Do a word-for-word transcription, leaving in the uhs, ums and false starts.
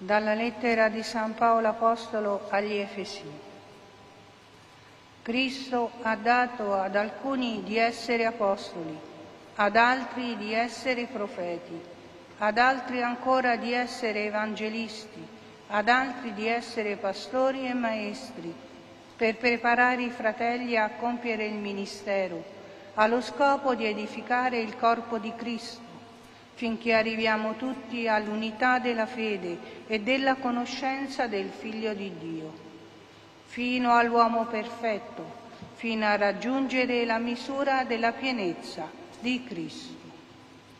Dalla lettera di San Paolo Apostolo agli Efesi. Cristo ha dato ad alcuni di essere apostoli, ad altri di essere profeti, ad altri ancora di essere evangelisti, ad altri di essere pastori e maestri, per preparare i fratelli a compiere il ministero, allo scopo di edificare il corpo di Cristo, finché arriviamo tutti all'unità della fede e della conoscenza del Figlio di Dio, fino all'uomo perfetto, fino a raggiungere la misura della pienezza di Cristo.